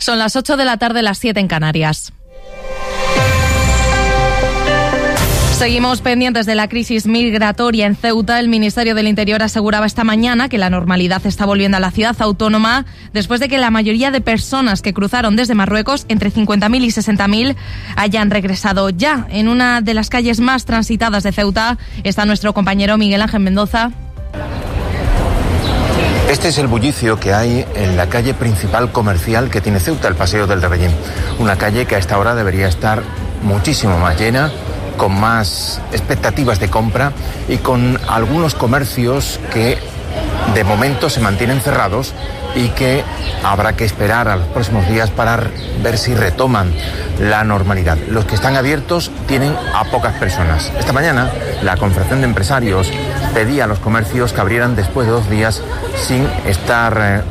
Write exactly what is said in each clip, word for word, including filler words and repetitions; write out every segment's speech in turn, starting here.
Son las ocho de la tarde, las siete en Canarias. Seguimos pendientes de la crisis migratoria en Ceuta. El Ministerio del Interior aseguraba esta mañana que la normalidad está volviendo a la ciudad autónoma después de que la mayoría de personas que cruzaron desde Marruecos, entre cincuenta mil y sesenta mil, hayan regresado ya. En una de las calles más transitadas de Ceuta está nuestro compañero Miguel Ángel Mendoza. Este es el bullicio que hay en la calle principal comercial que tiene Ceuta, el Paseo del Rebellín. Una calle que a esta hora debería estar muchísimo más llena, con más expectativas de compra y con algunos comercios que de momento se mantienen cerrados y que habrá que esperar a los próximos días para ver si retoman la normalidad. Los que están abiertos tienen a pocas personas. Esta mañana la Confederación de Empresarios pedía a los comercios que abrieran después de dos días sin estar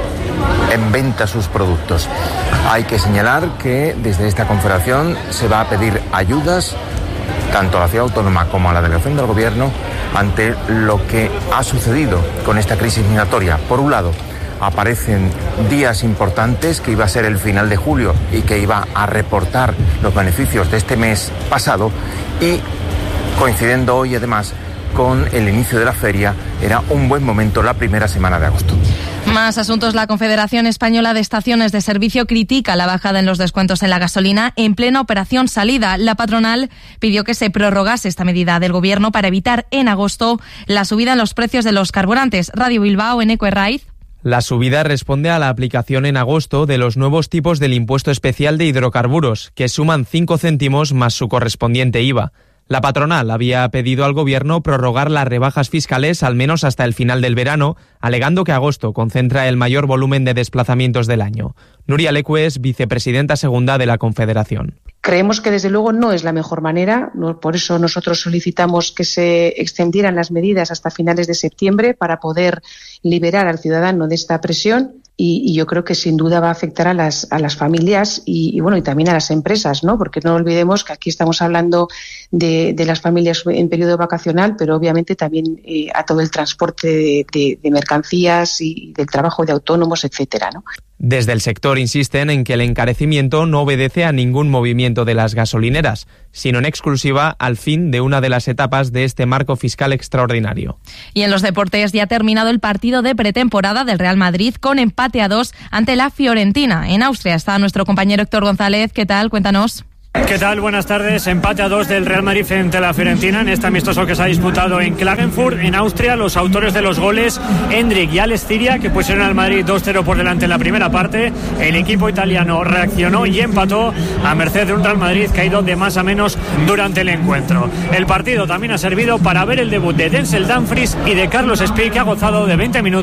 eh, en venta sus productos. Hay que señalar que desde esta confederación se va a pedir ayudas tanto a la ciudad autónoma como a la delegación del gobierno ante lo que ha sucedido con esta crisis migratoria. Por un lado, aparecen días importantes, que iba a ser el final de julio y que iba a reportar los beneficios de este mes pasado, y coincidiendo hoy además con el inicio de la feria, era un buen momento la primera semana de agosto. Más asuntos. La Confederación Española de Estaciones de Servicio critica la bajada en los descuentos en la gasolina en plena operación salida. La patronal pidió que se prorrogase esta medida del Gobierno para evitar en agosto la subida en los precios de los carburantes. Radio Bilbao, en Eco Herraiz. La subida responde a la aplicación en agosto de los nuevos tipos del impuesto especial de hidrocarburos, que suman cinco céntimos más su correspondiente I V A. La patronal había pedido al Gobierno prorrogar las rebajas fiscales al menos hasta el final del verano, alegando que agosto concentra el mayor volumen de desplazamientos del año. Nuria Lecue es vicepresidenta segunda de la Confederación. Creemos que desde luego no es la mejor manera, por eso nosotros solicitamos que se extendieran las medidas hasta finales de septiembre para poder liberar al ciudadano de esta presión. Y, y yo creo que sin duda va a afectar a las a las familias y, y bueno y también a las empresas, ¿no? Porque no olvidemos que aquí estamos hablando de, de las familias en periodo vacacional, pero obviamente también eh, a todo el transporte de, de, de mercancías y del trabajo de autónomos, etcétera, ¿no? Desde el sector insisten en que el encarecimiento no obedece a ningún movimiento de las gasolineras, sino en exclusiva al fin de una de las etapas de este marco fiscal extraordinario. Y en los deportes ya ha terminado el partido de pretemporada del Real Madrid con empate a dos ante la Fiorentina. En Austria está nuestro compañero Héctor González. ¿Qué tal? Cuéntanos. ¿Qué tal? Buenas tardes. Empate a dos del Real Madrid frente a la Fiorentina en este amistoso que se ha disputado en Klagenfurt, en Austria. Los autores de los goles, Endrick y Alex Ciria, que pusieron al Madrid dos cero por delante en la primera parte. El equipo italiano reaccionó y empató a merced de un Real Madrid que ha ido de más a menos durante el encuentro. El partido también ha servido para ver el debut de Denzel Dumfries y de Carlos Espí, que ha gozado de veinte minutos